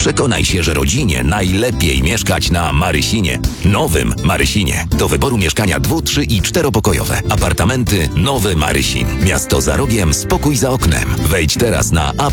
Przekonaj się, że rodzinie najlepiej mieszkać na Marysinie. Nowym Marysinie. Do wyboru mieszkania 2-, 3- i 4-pokojowe. Apartamenty Nowy Marysin. Miasto za rogiem, spokój za oknem. Wejdź teraz na